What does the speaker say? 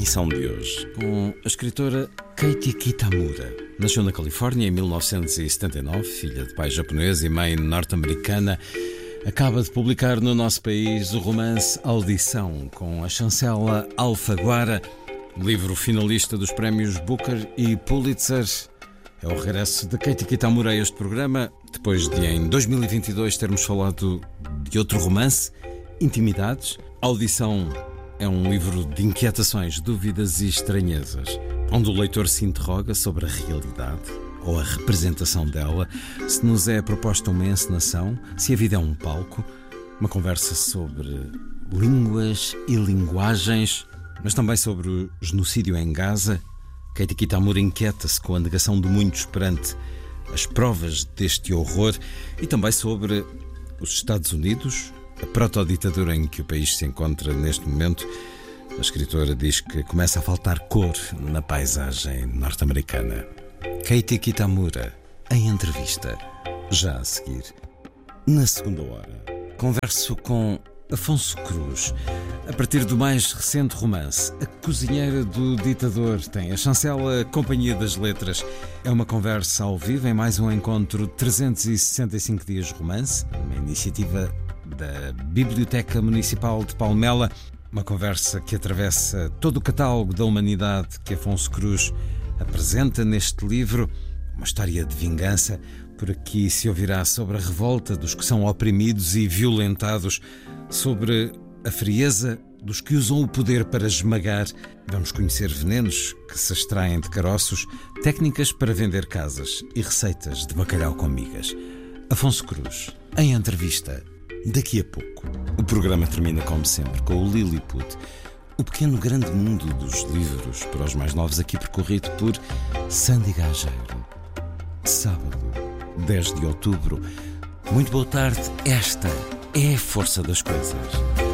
emissão de hoje com a escritora Keiti Kitamura. Nasceu na Califórnia em 1979, filha de pai japonês e mãe norte-americana. Acaba de publicar no nosso país o romance Audição, com a chancela Alfaguara, livro finalista dos prémios Booker e Pulitzer. É o regresso de Keiti Kitamura a este programa, depois de em 2022 termos falado de outro romance, Intimidades. Audição é um livro de inquietações, dúvidas e estranhezas, onde o leitor se interroga sobre a realidade ou a representação dela, se nos é proposta uma encenação, se a vida é um palco, uma conversa sobre línguas e linguagens, mas também sobre o genocídio em Gaza. Keiti Kitamura inquieta-se com a negação de muitos perante as provas deste horror e também sobre os Estados Unidos, a proto-ditadura em que o país se encontra neste momento. A escritora diz que começa a faltar cor na paisagem norte-americana. Keiti Kitamura, em entrevista, já a seguir. Na segunda hora, converso com Afonso Cruz, a partir do mais recente romance, A Cozinheira do Ditador. Tem a chancela Companhia das Letras. É uma conversa ao vivo em mais um encontro 365 Dias Romance, uma iniciativa da Biblioteca Municipal de Palmela. Uma conversa que atravessa todo o catálogo da humanidade que Afonso Cruz apresenta neste livro. Uma história de vingança. Por aqui se ouvirá sobre a revolta dos que são oprimidos e violentados, sobre a frieza dos que usam o poder para esmagar. Vamos conhecer venenos que se extraem de caroços, técnicas para vender casas e receitas de bacalhau com migas. Afonso Cruz, em entrevista, daqui a pouco. O programa termina, como sempre, com o Lilliput, o pequeno grande mundo dos livros para os mais novos, aqui percorrido por Sandy Gageiro. Sábado, 10 de outubro. Muito boa tarde. Esta é a força das coisas.